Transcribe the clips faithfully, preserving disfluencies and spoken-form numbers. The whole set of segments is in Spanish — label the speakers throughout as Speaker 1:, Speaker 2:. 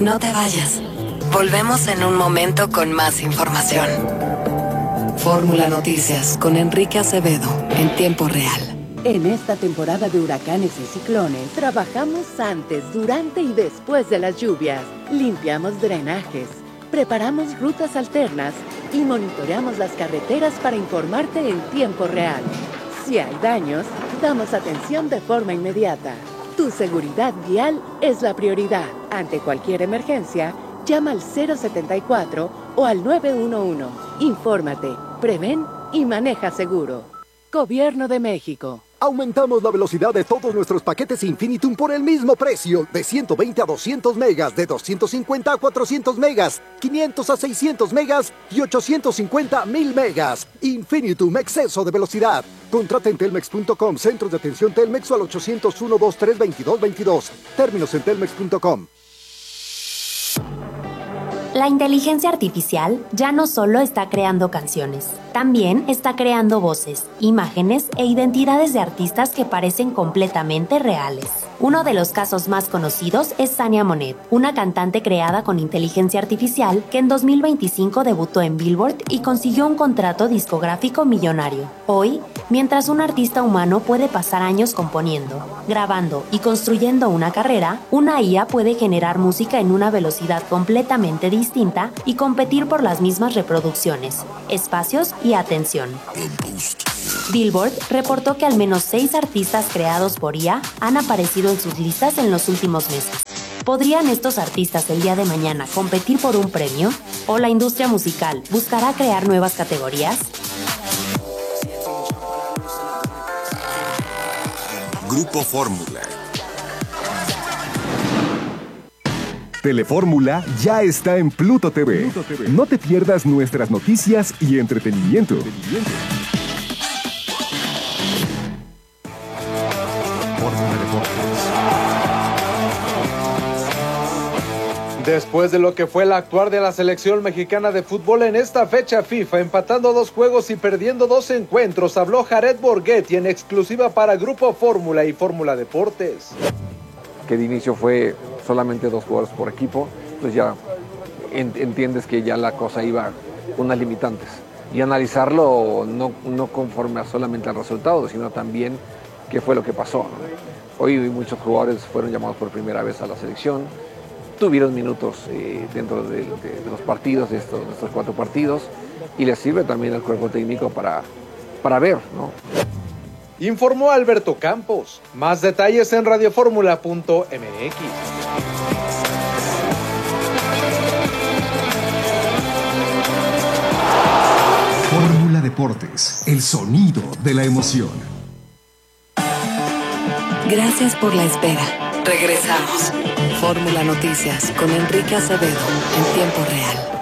Speaker 1: No te vayas. Volvemos en un momento con más información. Fórmula Noticias con Enrique Acevedo en tiempo real.
Speaker 2: En esta temporada de huracanes y ciclones, trabajamos antes, durante y después de las lluvias. Limpiamos drenajes, preparamos rutas alternas y monitoreamos las carreteras para informarte en tiempo real. Si hay daños, damos atención de forma inmediata. Tu seguridad vial es la prioridad. Ante cualquier emergencia, llama al cero setenta y cuatro o al nueve uno uno. Infórmate, prevén y maneja seguro. Gobierno de México.
Speaker 3: Aumentamos la velocidad de todos nuestros paquetes Infinitum por el mismo precio. De ciento veinte a doscientos megas, de doscientos cincuenta a cuatrocientos megas, quinientos a seiscientos megas y ochocientos cincuenta a mil megas. Infinitum, exceso de velocidad. Contrata en telmex punto com, centros de atención Telmex o al ochocientos uno, veintitrés, veintidós, veintidós. Términos en telmex punto com.
Speaker 4: La inteligencia artificial ya no solo está creando canciones, también está creando voces, imágenes e identidades de artistas que parecen completamente reales. Uno de los casos más conocidos es Sania Monet, una cantante creada con inteligencia artificial que en dos mil veinticinco debutó en Billboard y consiguió un contrato discográfico millonario. Hoy, mientras un artista humano puede pasar años componiendo, grabando y construyendo una carrera, una I A puede generar música en una velocidad completamente distinta y competir por las mismas reproducciones, espacios y atención. Billboard reportó que al menos seis artistas creados por I A han aparecido en sus listas en los últimos meses. ¿Podrían estos artistas el día de mañana competir por un premio? ¿O la industria musical buscará crear nuevas categorías?
Speaker 5: Grupo Fórmula.
Speaker 6: Telefórmula ya está en Pluto T V. Pluto T V. No te pierdas nuestras noticias y entretenimiento.
Speaker 7: Después de lo que fue el actuar de la selección mexicana de fútbol en esta fecha FIFA, empatando dos juegos y perdiendo dos encuentros, habló Jared Borghetti en exclusiva para Grupo Fórmula y Fórmula Deportes.
Speaker 8: Que de inicio fue solamente dos jugadores por equipo, pues ya entiendes que ya la cosa iba con unas limitantes. Y analizarlo no, no conforme a solamente al resultado, sino también qué fue lo que pasó, ¿no? Hoy muchos jugadores fueron llamados por primera vez a la selección, tuvieron minutos eh, dentro de, de, de los partidos, de estos, de estos cuatro partidos, y les sirve también al cuerpo técnico para, para ver, ¿no?
Speaker 7: Informó Alberto Campos. Más detalles en radioformula punto m x.
Speaker 9: Fórmula Deportes, el sonido de la emoción.
Speaker 1: Gracias por la espera. Regresamos. Fórmula Noticias con Enrique Acevedo en tiempo real.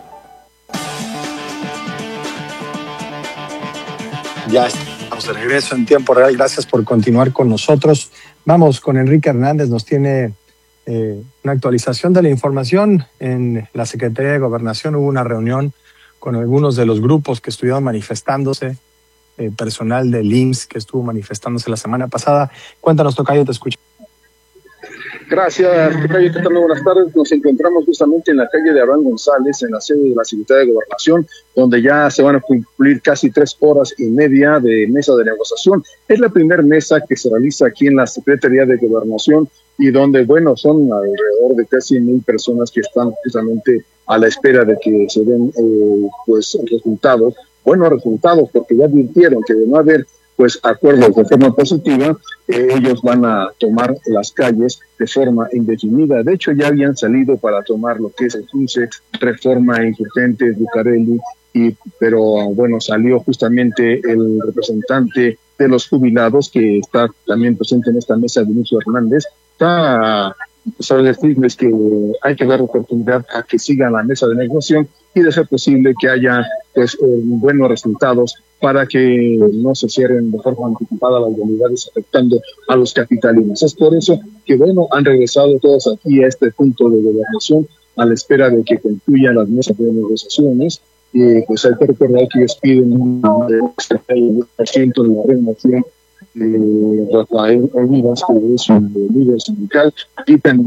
Speaker 10: Ya estamos de regreso en tiempo real. Gracias por continuar con nosotros. Vamos con Enrique Hernández. Nos tiene eh, una actualización de la información. En la Secretaría de Gobernación hubo una reunión con algunos de los grupos que estuvieron manifestándose, eh, personal del I M S S que estuvo manifestándose la semana pasada. Cuéntanos, tocayo, te escucho.
Speaker 11: Gracias, tocayo. ¿Qué tal? Buenas tardes. Nos encontramos justamente en la calle de Abraham González, en la sede de la Secretaría de Gobernación, donde ya se van a cumplir casi tres horas y media de mesa de negociación. Es la primera mesa que se realiza aquí en la Secretaría de Gobernación y donde, bueno, son alrededor de casi mil personas que están justamente a la espera de que se den, eh, pues, resultados, buenos resultados, porque ya advirtieron que de no haber pues acuerdos de forma positiva, eh, ellos van a tomar las calles de forma indefinida. De hecho, ya habían salido para tomar lo que es el Sunset, Reforma, Insurgentes, Bucareli, y, pero bueno, salió justamente el representante de los jubilados, que está también presente en esta mesa, Vinicio Hernández. Está pues, decirles que hay que dar oportunidad a que sigan la mesa de negociación y de ser posible que haya pues eh, buenos resultados para que no se cierren de forma anticipada las unidades afectando a los capitalinos. Es por eso que, bueno, han regresado todos aquí a este punto de gobernación a la espera de que concluyan las mesas de negociaciones. Y pues hay que recordar que ellos piden un por ciento de la renovación de Rafael Olivas, que es un líder sindical, y también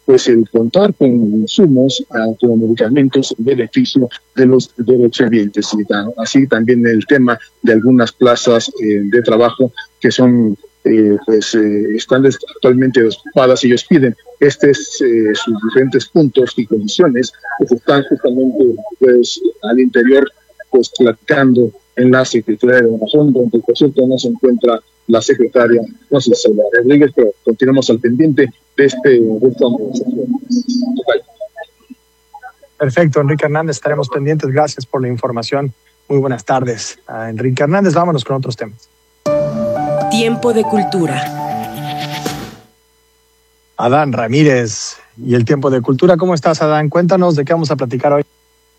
Speaker 11: pues el contar con insumos, con medicamentos en beneficio de los derechohabientes. Y así también el tema de algunas plazas eh, de trabajo que son eh, pues eh, están actualmente ocupadas. Ellos piden estos eh, sus diferentes puntos y condiciones que se están justamente pues al interior pues platicando en la Secretaría de Gobernación, donde por cierto no se encuentra la secretaria José Celia Rodríguez, pero continuamos al pendiente de este de esta organización.
Speaker 10: Perfecto, Enrique Hernández, estaremos pendientes. Gracias por la información. Muy buenas tardes a Enrique Hernández. Vámonos con otros temas.
Speaker 12: Tiempo de cultura.
Speaker 10: Adán Ramírez y el tiempo de cultura. ¿Cómo estás, Adán? Cuéntanos de qué vamos a platicar hoy.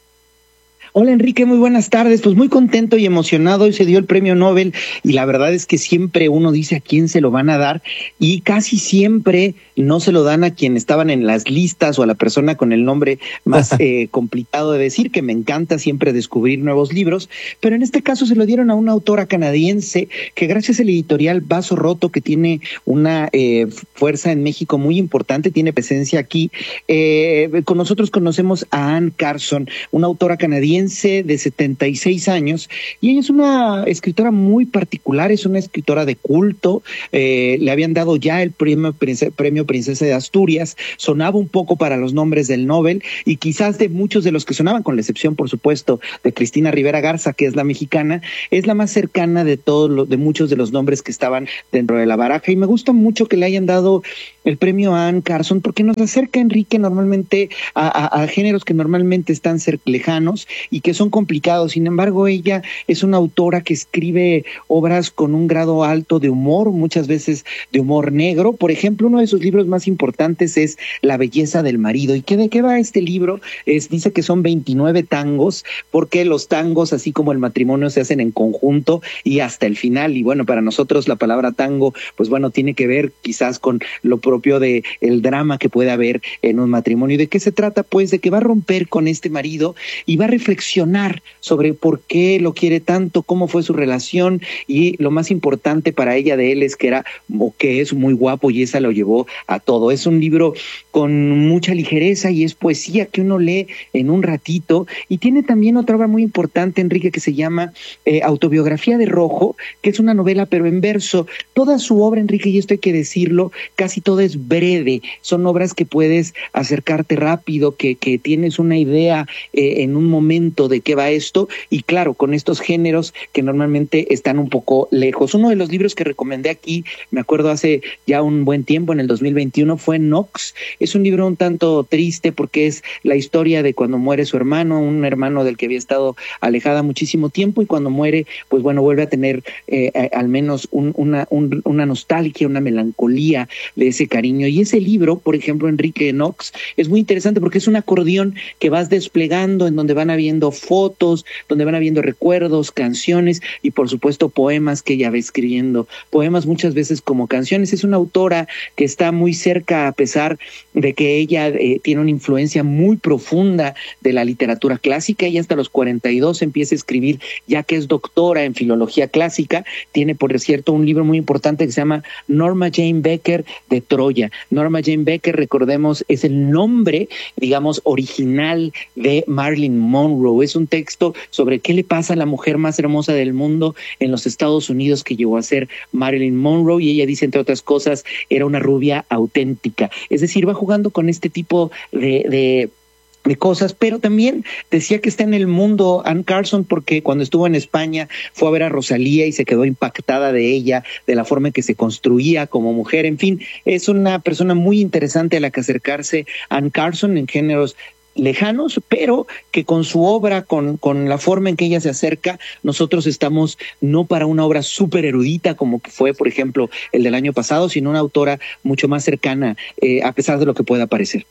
Speaker 13: Hola Enrique, muy buenas tardes. Pues muy contento y emocionado. Hoy se dio el premio Nobel y la verdad es que siempre uno dice a quién se lo van a dar y casi siempre no se lo dan a quien estaban en las listas o a la persona con el nombre más eh, complicado de decir, que me encanta siempre descubrir nuevos libros, pero en este caso se lo dieron a una autora canadiense que gracias al editorial Vaso Roto, que tiene una eh, fuerza en México muy importante, tiene presencia aquí, eh, con nosotros conocemos a Anne Carson, una autora canadiense de setenta y seis años, y ella es una escritora muy particular, es una escritora de culto, eh, le habían dado ya el premio, premio Princesa de Asturias, sonaba un poco para los nombres del Nobel, y quizás de muchos de los que sonaban, con la excepción, por supuesto, de Cristina Rivera Garza, que es la mexicana, es la más cercana de todos los, de muchos de los nombres que estaban dentro de la baraja, y me gusta mucho que le hayan dado el premio a Anne Carson, porque nos acerca, Enrique, normalmente a, a, a géneros que normalmente están cerca, lejanos, y que son complicados. Sin embargo, ella es una autora que escribe obras con un grado alto de humor, muchas veces de humor negro. Por ejemplo, uno de sus libros más importantes es La belleza del marido. ¿Y qué, de qué va este libro? Es, dice que son veintinueve tangos, porque los tangos, así como el matrimonio, se hacen en conjunto y hasta el final. Y bueno, para nosotros la palabra tango, pues bueno, tiene que ver quizás con lo propio de el drama que puede haber en un matrimonio. ¿Y de qué se trata? Pues de que va a romper con este marido y va a reflexionar sobre por qué lo quiere tanto, cómo fue su relación, y lo más importante para ella de él es que era o que es muy guapo, y esa lo llevó a todo. Es un libro con mucha ligereza y es poesía que uno lee en un ratito, y tiene también otra obra muy importante, Enrique, que se llama eh, Autobiografía de Rojo, que es una novela pero en verso. Toda su obra, Enrique, y esto hay que decirlo, casi toda es breve, son obras que puedes acercarte rápido, que, que tienes una idea eh, en un momento de qué va esto, y claro, con estos géneros que normalmente están un poco lejos. Uno de los libros que recomendé aquí, me acuerdo hace ya un buen tiempo, en el dos mil veintiuno, fue Nox. Es un libro un tanto triste porque es la historia de cuando muere su hermano, un hermano del que había estado alejada muchísimo tiempo, y cuando muere, pues bueno, vuelve a tener eh, al menos un, una, un, una nostalgia, una melancolía de ese cariño. Y ese libro, por ejemplo, Enrique, Nox, es muy interesante porque es un acordeón que vas desplegando, en donde van habiendo fotos, donde van habiendo recuerdos, canciones y por supuesto poemas que ella va escribiendo, poemas muchas veces como canciones. Es una autora que está muy cerca, a pesar de que ella eh, tiene una influencia muy profunda de la literatura clásica. Ella hasta los cuarenta y dos empieza a escribir, ya que es doctora en filología clásica. Tiene, por cierto, un libro muy importante que se llama Norma Jane Becker de Troya. Norma Jane Becker, recordemos, es el nombre, digamos, original de Marilyn Monroe. Es un texto sobre qué le pasa a la mujer más hermosa del mundo en los Estados Unidos, que llegó a ser Marilyn Monroe, y ella dice, entre otras cosas, era una rubia auténtica. Es decir, va jugando con este tipo de... de de cosas, pero también decía que está en el mundo Anne Carson porque cuando estuvo en España fue a ver a Rosalía y se quedó impactada de ella, de la forma en que se construía como mujer. En fin, es una persona muy interesante a la que acercarse, Anne Carson, en géneros lejanos, pero que con su obra, con, con la forma en que ella se acerca, nosotros estamos no para una obra súper erudita como fue, por ejemplo, el del año pasado, sino una autora mucho más cercana, eh, a pesar de lo que pueda parecer.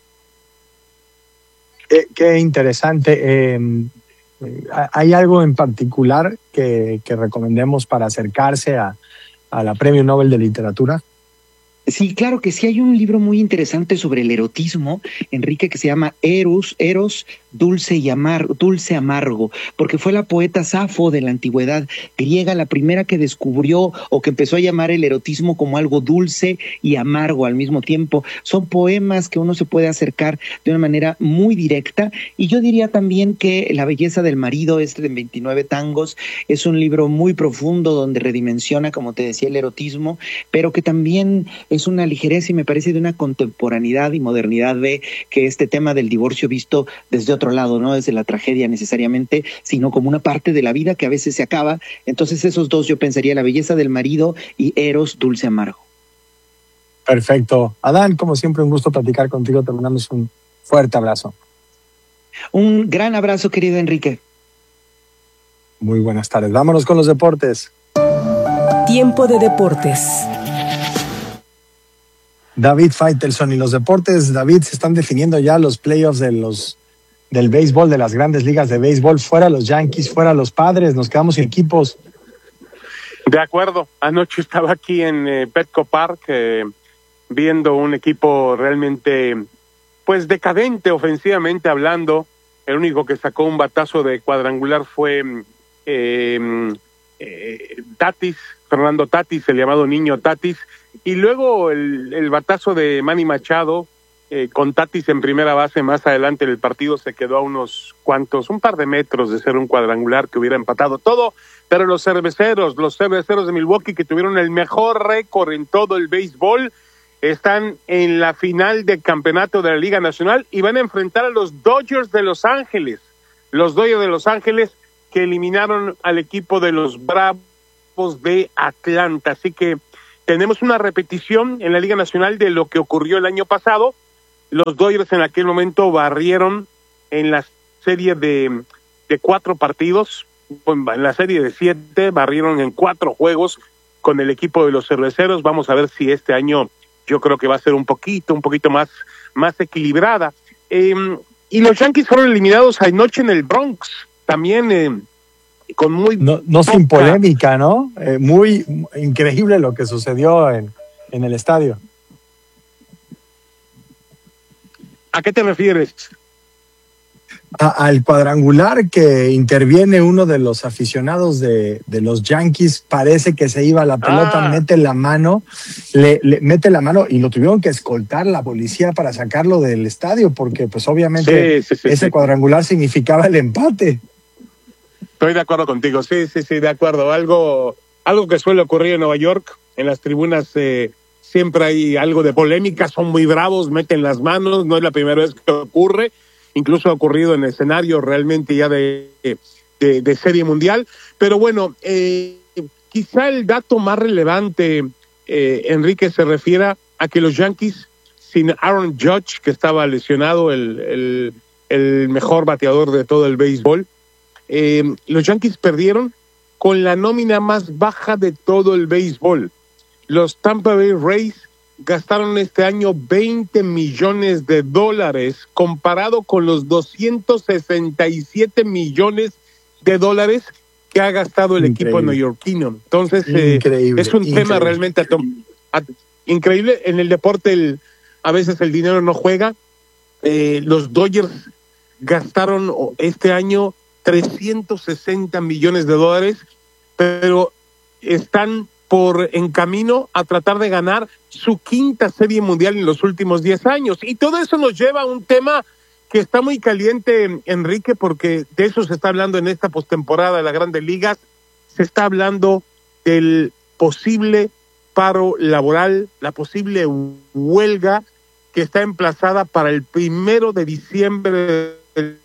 Speaker 10: Qué, qué interesante. Eh, ¿Hay algo en particular que, que recomendemos para acercarse a, a la Premio Nobel de Literatura?
Speaker 13: Sí, claro que sí. Hay un libro muy interesante sobre el erotismo, Enrique, que se llama Eros, Eros, dulce y amargo, dulce amargo, porque fue la poeta Safo de la antigüedad griega la primera que descubrió o que empezó a llamar el erotismo como algo dulce y amargo al mismo tiempo. Son poemas que uno se puede acercar de una manera muy directa, y yo diría también que La belleza del marido, este de veintinueve tangos, es un libro muy profundo donde redimensiona, como te decía, el erotismo, pero que también es una ligereza y me parece de una contemporaneidad y modernidad de que este tema del divorcio visto desde otro lado, no desde la tragedia necesariamente, sino como una parte de la vida que a veces se acaba. Entonces esos dos yo pensaría, La belleza del marido y Eros, dulce amargo.
Speaker 10: Perfecto. Adán, como siempre, un gusto platicar contigo. Te mandamos un fuerte abrazo.
Speaker 13: Un gran abrazo, querido Enrique.
Speaker 10: Muy buenas tardes. Vámonos con los deportes.
Speaker 12: Tiempo de deportes.
Speaker 10: David Faitelson y los deportes. David, se están definiendo ya los playoffs de los, del béisbol, de las grandes ligas de béisbol. Fuera los Yankees, fuera los Padres, nos quedamos sin equipos.
Speaker 14: De acuerdo. Anoche estaba aquí en eh, Petco Park eh, viendo un equipo realmente pues decadente ofensivamente hablando. El único que sacó un batazo de cuadrangular fue eh, eh, Tatis, Fernando Tatis, el llamado niño Tatis. Y luego el, el batazo de Manny Machado, eh, con Tatis en primera base, más adelante en el partido se quedó a unos cuantos, un par de metros de ser un cuadrangular que hubiera empatado todo, pero los cerveceros, los cerveceros de Milwaukee, que tuvieron el mejor récord en todo el béisbol, están en la final del campeonato de la Liga Nacional y van a enfrentar a los Dodgers de Los Ángeles, los Dodgers de Los Ángeles que eliminaron al equipo de los Bravos de Atlanta, así que tenemos una repetición en la Liga Nacional de lo que ocurrió el año pasado. Los Dodgers en aquel momento barrieron en la serie de, de cuatro partidos, en la serie de siete, barrieron en cuatro juegos con el equipo de los cerveceros. Vamos a ver si este año yo creo que va a ser un poquito, un poquito más, más equilibrada. Eh, y los Yankees fueron eliminados anoche en el Bronx, también eh, con muy...
Speaker 10: No, no sin polémica, ¿no? Eh, muy increíble lo que sucedió en, en el estadio.
Speaker 14: ¿A qué te refieres?
Speaker 10: A, al cuadrangular que interviene uno de los aficionados de, de los Yankees, parece que se iba la pelota, ah. mete la mano, le, le mete la mano y lo tuvieron que escoltar la policía para sacarlo del estadio, porque pues obviamente sí, sí, sí, ese sí. cuadrangular significaba el empate.
Speaker 14: Estoy de acuerdo contigo, sí, sí, sí, de acuerdo. Algo, algo que suele ocurrir en Nueva York, en las tribunas eh, siempre hay algo de polémica, son muy bravos, meten las manos, no es la primera vez que ocurre, incluso ha ocurrido en escenarios realmente ya de, de, de serie mundial. Pero bueno, eh, quizá el dato más relevante, eh, Enrique, se refiere a que los Yankees, sin Aaron Judge, que estaba lesionado, el, el, el mejor bateador de todo el béisbol, Eh, los Yankees perdieron con la nómina más baja de todo el béisbol. Los Tampa Bay Rays gastaron este año veinte millones de dólares comparado con los doscientos sesenta y siete millones de dólares que ha gastado el increíble. equipo neoyorquino. Entonces eh, es un increíble. tema realmente a a increíble. En el deporte el, a veces el dinero no juega. Eh, los Dodgers gastaron este año trescientos sesenta millones de dólares, pero están por en camino a tratar de ganar su quinta serie mundial en los últimos diez años. Y todo eso nos lleva a un tema que está muy caliente, Enrique, porque de eso se está hablando en esta postemporada de las Grandes Ligas. Se está hablando del posible paro laboral, la posible huelga que está emplazada para el primero de diciembre del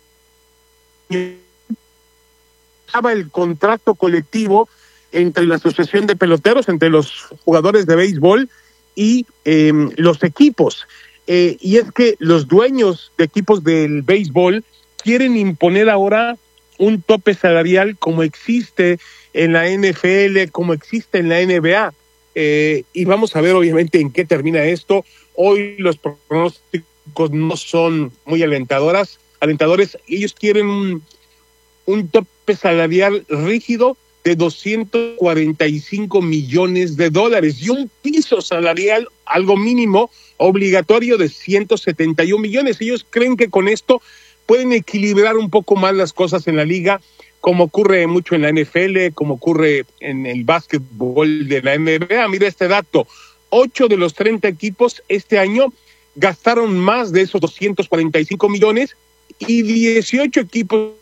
Speaker 14: el contrato colectivo entre la Asociación de Peloteros, entre los jugadores de béisbol y eh, los equipos. Eh, y es que los dueños de equipos del béisbol quieren imponer ahora un tope salarial como existe en la N F L, como existe en la N B A. Eh, y vamos a ver obviamente en qué termina esto. Hoy los pronósticos no son muy alentadoras, alentadores. Ellos quieren un, un tope salarial rígido de doscientos cuarenta y cinco millones de dólares y un piso salarial algo mínimo obligatorio de ciento setenta y un millones. Ellos creen que con esto pueden equilibrar un poco más las cosas en la liga, como ocurre mucho en la N F L, como ocurre en el básquetbol de la N B A. Mira este dato, ocho de los treinta equipos este año gastaron más de esos doscientos cuarenta y cinco millones y dieciocho equipos